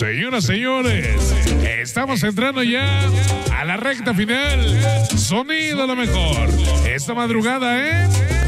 Señoras, señores, estamos entrando ya a la recta final. Sonido lo mejor. Esta madrugada,